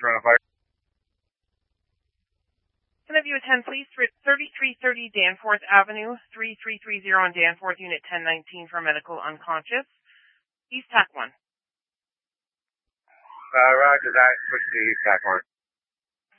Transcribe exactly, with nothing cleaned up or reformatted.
Toronto Fire. Can I have you attend, please, for thirty-three thirty Danforth Avenue, three three three zero on Danforth, Unit ten nineteen for medical unconscious. East Tac one. Uh, roger that. Push to East Tac one.